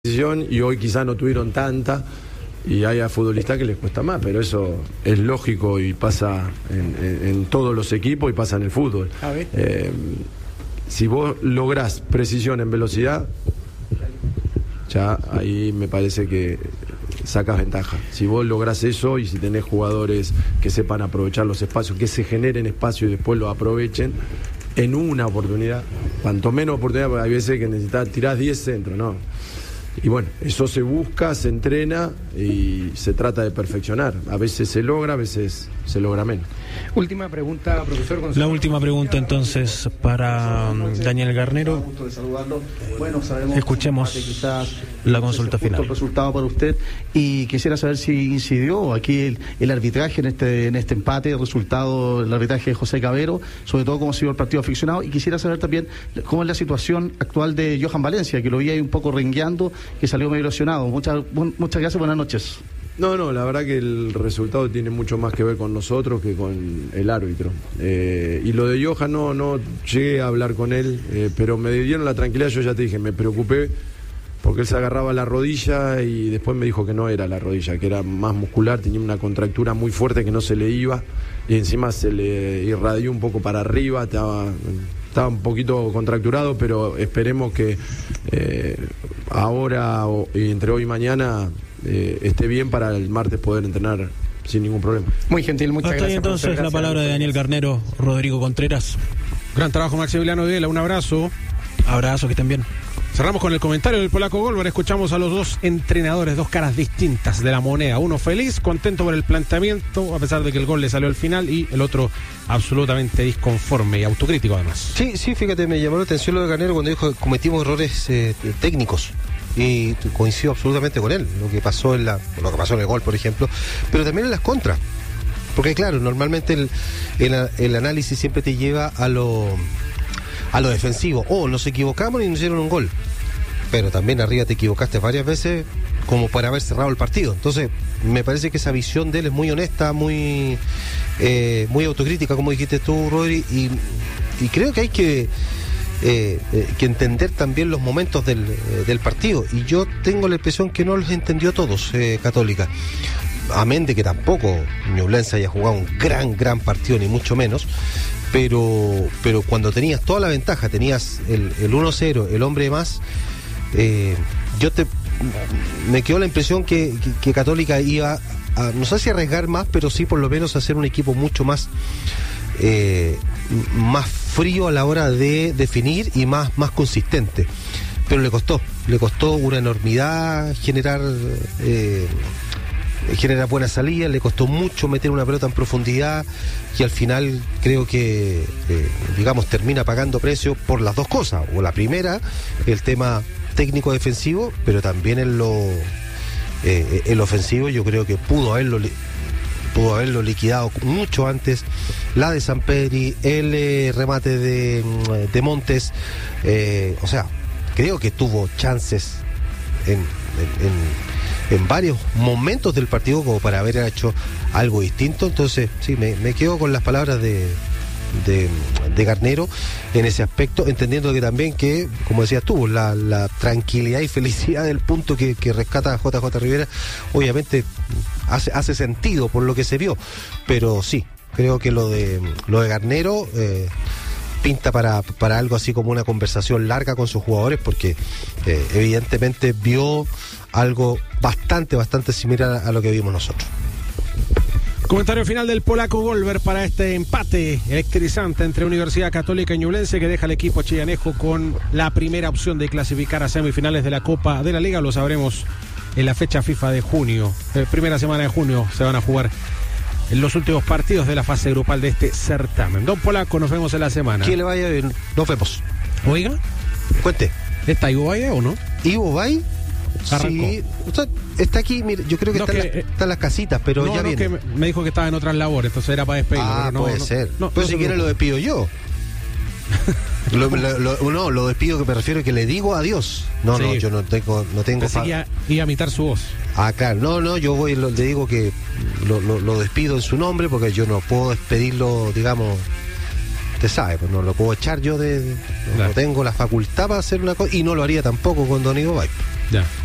y hoy quizás no tuvieron tanta y hay a futbolistas que les cuesta más, pero eso es lógico y pasa en todos los equipos y pasa en el fútbol. Si vos lográs precisión en velocidad, ya ahí me parece que sacas ventaja. Si vos lográs eso y si tenés jugadores que sepan aprovechar los espacios, que se generen espacio y después lo aprovechen en una oportunidad, cuanto menos oportunidad, porque hay veces que necesitas, tirás 10 centros, ¿no? Y bueno, eso se busca, se entrena y se trata de perfeccionar. A veces se logra, a veces se logra menos. Última pregunta, profesor Gonzalo. La última pregunta entonces para Daniel Garnero. Bueno, sabemos escuchemos la consulta final. El resultado para usted y quisiera saber si incidió aquí el arbitraje en este empate, el resultado del arbitraje de José Cabero, sobre todo cómo siguió el partido aficionado, y quisiera saber también cómo es la situación actual de Johan Valencia, que lo vi ahí un poco rengueando, que salió medio lesionado. Muchas gracias, buenas noches. No, la verdad que el resultado tiene mucho más que ver con nosotros que con el árbitro. Y lo de Johan no llegué a hablar con él, pero me dieron la tranquilidad. Yo ya te dije, me preocupé porque él se agarraba la rodilla y después me dijo que no era la rodilla, que era más muscular, tenía una contractura muy fuerte que no se le iba y encima se le irradió un poco para arriba, estaba un poquito contracturado, pero esperemos que ahora entre hoy y mañana esté bien para el martes poder entrenar sin ningún problema. Muy gentil, muchas gracias. Entonces gracias, la palabra de Daniel Garnero, Rodrigo Contreras. Gran trabajo, Maximiliano Videla, un abrazo. Abrazo, que estén bien. Cerramos con el comentario del polaco Golver. Escuchamos a los dos entrenadores, dos caras distintas de la moneda. Uno feliz, contento por el planteamiento, a pesar de que el gol le salió al final, y el otro absolutamente disconforme y autocrítico además. Sí, fíjate, me llamó la atención lo de Garnero cuando dijo que cometimos errores técnicos. Y coincido absolutamente con él, lo que pasó en el gol, por ejemplo, pero también en las contras. Porque claro, normalmente el análisis siempre te lleva a lo defensivo. Nos equivocamos y nos hicieron un gol. Pero también arriba te equivocaste varias veces como para haber cerrado el partido. Entonces, me parece que esa visión de él es muy honesta, muy autocrítica, como dijiste tú, Rodri, y creo que hay que entender también los momentos del partido. Y yo tengo la impresión que no los entendió todos, Católica. Amén de que tampoco Ñublense haya jugado un gran partido, ni mucho menos. Pero cuando tenías toda la ventaja, tenías el 1-0, el hombre más, me quedó la impresión que Católica iba a, no sé si arriesgar más, pero sí por lo menos hacer un equipo mucho más frío a la hora de definir y más consistente. Pero le costó una enormidad generar buena salida, le costó mucho meter una pelota en profundidad y al final creo que termina pagando precio por las dos cosas, o la primera, el tema técnico defensivo, pero también el ofensivo. Yo creo que pudo haberlo liquidado mucho antes, la de Sampedri, el remate de Montes, creo que tuvo chances en varios momentos del partido como para haber hecho algo distinto. Entonces sí, me quedo con las palabras de Garnero en ese aspecto, entendiendo que también que, como decías tú, la tranquilidad y felicidad del punto que rescata JJ Rivera obviamente hace sentido por lo que se vio, pero sí, creo que lo de Garnero pinta para algo así como una conversación larga con sus jugadores, porque evidentemente vio algo bastante similar a lo que vimos nosotros. Comentario final del polaco Golver para este empate electrizante entre Universidad Católica y Ñublense, que deja al equipo chillanejo con la primera opción de clasificar a semifinales de la Copa de la Liga. Lo sabremos en la fecha FIFA de junio. Primera semana de junio se van a jugar en los últimos partidos de la fase grupal de este certamen. Don Polaco, nos vemos en la semana. Que le vaya bien, nos vemos. Oiga, cuente. ¿Está Ivo Valle o no? Ivo Valle. Arrancó. Sí, usted está aquí, mire, yo creo que está en las casitas, pero ya viene. Que me dijo que estaba en otras labores, entonces era para despedirlo. Puede ser. Pero si quiere lo despido yo. Lo despido, que me refiero que le digo adiós. No, yo no tengo. Iba a imitar su voz. Claro, yo le digo que lo despido en su nombre, porque yo no puedo despedirlo, digamos. Usted sabe, pues no lo puedo echar yo no tengo la facultad para hacer una cosa, y no lo haría tampoco con Don Ivo Valle. Ya.